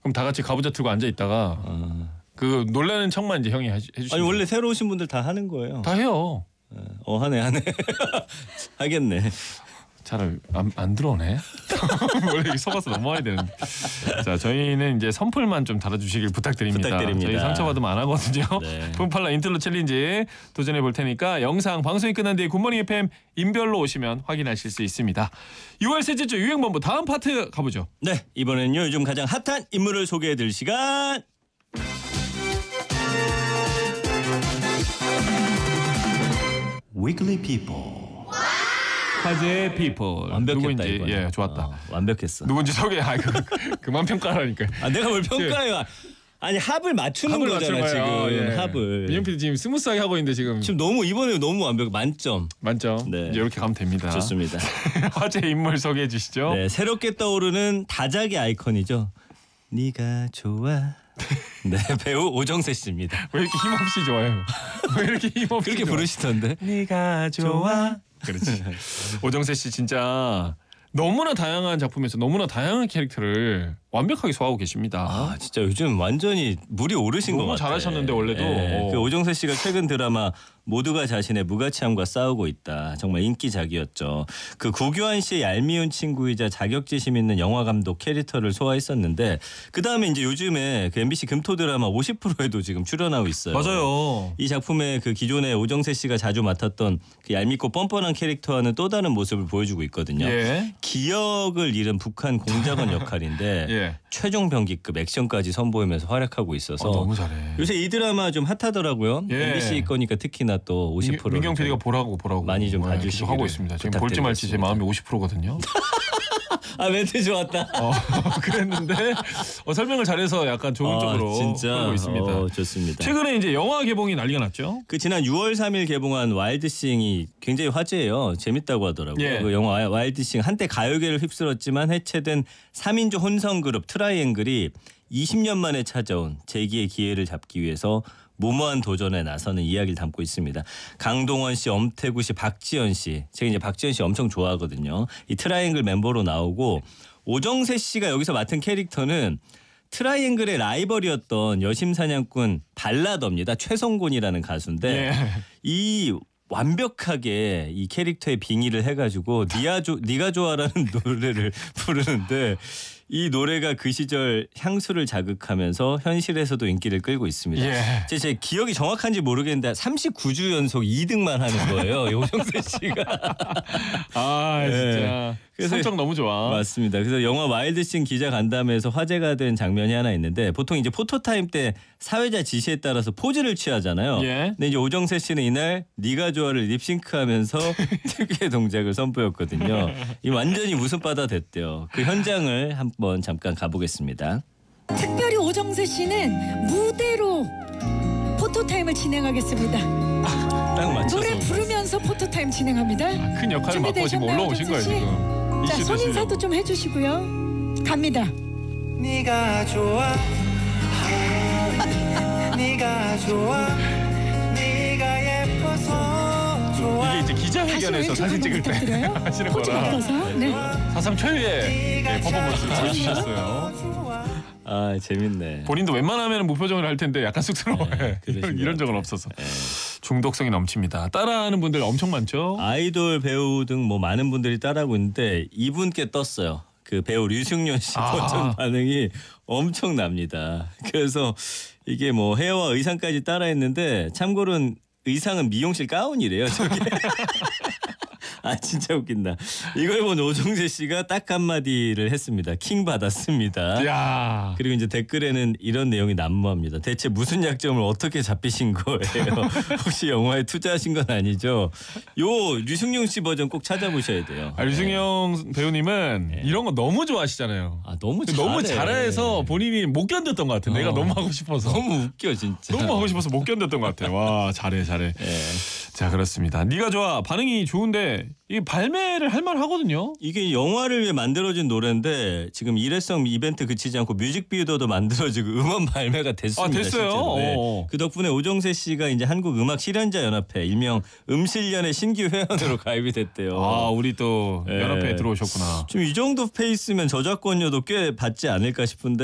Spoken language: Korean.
그럼 다 같이 가부좌 틀고 앉아 있다가 그 놀라는 척만 이제 형이 해주시면. 아니 원래 새로 오신 분들 다 하는 거예요. 다 해요. 하네. 하겠네. 잘 안 들어오네. 원래 이렇게 속아서 넘어가야 되는데. 자, 저희는 이제 선풀만 좀 달아주시길 부탁드립니다. 저희 상처받으면 안 하거든요. 네. 붐팔라 인트로 챌린지 도전해 볼 테니까 영상 방송이 끝난 뒤에 굿모닝 FM 인별로 오시면 확인하실 수 있습니다. 6월 셋째 주 유행본부 다음 파트 가보죠. 네, 이번에는요 요즘 가장 핫한 인물을 소개해드릴 시간. Weekly People. 화제의 피플. 완벽했다. 누구인지 예 좋았다. 완벽했어. 누군지 소개. 그만 평가하라니까. 내가 뭘 평가해요? 아니 합을 맞추는 거잖아 지금. 예. 합을. 민영 PD 지금 스무스하게 하고 있는데 지금 너무 이번에 너무 완벽. 만점. 네. 이제 이렇게 가면 됩니다. 좋습니다. 화제 인물 소개해 주시죠. 네, 새롭게 떠오르는 다작의 아이콘이죠. 네가 좋아. 네, 배우 오정세 씨입니다. 왜 이렇게 힘없이 좋아요? 왜 이렇게 힘없이 그렇게 부르시던데. 네가 좋아. 그렇지. 오정세 씨 진짜 너무나 다양한 작품에서 너무나 다양한 캐릭터를 완벽하게 소화하고 계십니다. 진짜 요즘 완전히 물이 오르신 것 같아요. 너무 잘하셨는데 원래도. 그 오정세 씨가 최근 드라마 모두가 자신의 무가치함과 싸우고 있다. 정말 인기작이었죠. 그 구교환 씨의 얄미운 친구이자 자격지심 있는 영화 감독 캐릭터를 소화했었는데 그 다음에 이제 요즘에 그 MBC 금토 드라마 50%에도 지금 출연하고 있어요. 맞아요. 이 작품에 그 기존에 오정세 씨가 자주 맡았던 그 얄밉고 뻔뻔한 캐릭터와는 또 다른 모습을 보여주고 있거든요. 예. 기억을 잃은 북한 공작원 역할인데 예. 최종 병기급 액션까지 선보이면서 활약하고 있어서 너무 잘해. 요새 이 드라마 좀 핫하더라고요. 예. MBC 거니까 특히나 또 50% 민경 PD가 보라고 많이 좀 봐주시기를 하고 있습니다. 지금 볼지 말지 제 마음이 50%거든요. 멘트 좋았다. 그랬는데 설명을 잘해서 약간 좋은 쪽으로 진짜 하고 있습니다. 좋습니다. 최근에 이제 영화 개봉이 난리가 났죠. 그 지난 6월 3일 개봉한 와일드싱이 굉장히 화제예요. 재밌다고 하더라고요. 예. 그 영화 와일드싱 한때 가요계를 휩쓸었지만 해체된 3인조 혼성 그룹 트라이앵글이 20년 만에 찾아온 재기의 기회를 잡기 위해서 무모한 도전에 나서는 이야기를 담고 있습니다. 강동원 씨, 엄태구 씨, 박지현 씨. 제가 이제 박지현 씨 엄청 좋아하거든요. 이 트라이앵글 member로 나오고 오정세 씨가 여기서 맡은 캐릭터는 트라이앵글의 라이벌이었던 여심사냥꾼 발라더입니다. 최성곤이라는 가수인데 예. 이 완벽하게 이 캐릭터의 빙의를 해가지고 네가 좋아라는 노래를 부르는데 이 노래가 그 시절 향수를 자극하면서 현실에서도 인기를 끌고 있습니다. 예. 제 기억이 정확한지 모르겠는데 39주 연속 2등만 하는 거예요. 오정세 씨가. 진짜. 그래서 성적 너무 좋아. 맞습니다. 그래서 영화 와일드싱 기자 간담회에서 화제가 된 장면이 하나 있는데 보통 이제 포토타임 때 사회자 지시에 따라서 포즈를 취하잖아요. 예. 근데 이제 오정세 씨는 이날 네가 좋아를 립싱크하면서 특유의 동작을 선보였거든요. 이 완전히 웃음바다 됐대요. 그 현장을 한번 잠깐 가보겠습니다. 특별히 오정세 씨는 무대로 포토타임을 진행하겠습니다. 딱 맞춰서 노래 부르면서 포토타임 진행합니다. 큰 역할을 맡고 지금 올라오신 거예요 지금. 자, 손인사도 좀 해주시고요. 갑니다. 네가 좋아, 네가 좋아, 네가 예뻐서 좋아. 이게 이제 기자회견에서 사진 찍을 때 하시는 거라. 네. 사상 최후의 퍼포먼스를 보여주셨어요. 재밌네. 본인도 웬만하면 무표정을 할 텐데 약간 쑥스러워해. 이런 적은 없어서. 중독성이 넘칩니다. 따라하는 분들 엄청 많죠. 아이돌 배우 등 뭐 많은 분들이 따라하고 있는데 이분께 떴어요. 그 배우 류승룡 씨 버전 반응이 엄청납니다. 그래서 이게 뭐 헤어와 의상까지 따라했는데 참고로는 의상은 미용실 가운이래요. 저게. 진짜 웃긴다. 이걸 본 오정세 씨가 딱 한마디를 했습니다. 킹 받았습니다. 야. 그리고 이제 댓글에는 이런 내용이 난무합니다. 대체 무슨 약점을 어떻게 잡히신 거예요? 혹시 영화에 투자하신 건 아니죠? 요 류승룡 씨 버전 꼭 찾아보셔야 돼요. 류승룡 배우님은 이런 거 너무 좋아하시잖아요. 너무 잘해서 본인이 못 견뎠던 것 같아. 내가 너무 하고 싶어서. 너무 웃겨 진짜. 너무 하고 싶어서 못 견뎠던 것 같아. 와 잘해. 자 그렇습니다. 네가 좋아 반응이 좋은데 이 발매를 할 만하거든요. 이게 영화를 위해 만들어진 노래인데 지금 일회성 이벤트 그치지 않고 뮤직비디오도 만들어지고 음원 발매가 됐습니다. 됐어요. 네. 그 덕분에 오정세 씨가 이제 한국음악실현자연합회 일명 음실련의 신규 회원으로 가입이 됐대요. 우리 또 연합회에 들어오셨구나. 좀 이 정도 페이스면 저작권료도 꽤 받지 않을까 싶은데